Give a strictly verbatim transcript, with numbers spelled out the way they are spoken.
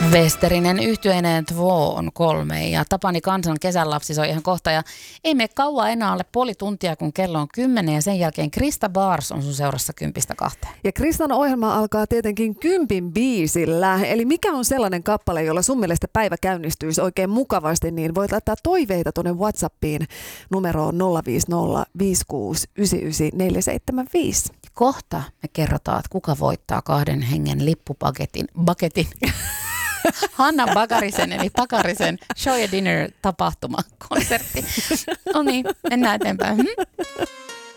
Westerinen yhtyeineen Två on kolme ja Tapani Kansan kesänlapsi soi ihan kohta ja ei mene kauan enää alle puoli tuntia kun kello on kymmenen ja sen jälkeen Krista Bars on sun seurassa kympistä kahteen. Ja Kristan ohjelma alkaa tietenkin kympin biisillä, eli mikä on sellainen kappale, jolla sun mielestä päivä käynnistyisi oikein mukavasti, niin voit laittaa toiveita tuonne WhatsAppiin numeroon nolla viisi nolla viisi kuusi yhdeksän yhdeksän neljä seitsemän viisi. Kohta me kerrotaan, että kuka voittaa kahden hengen lippupaketin, paketin. Hanna Bakarisen eli Pakarisen Show ja Dinner tapahtuma konsertti. No niin, mennään eteenpäin. Hmm?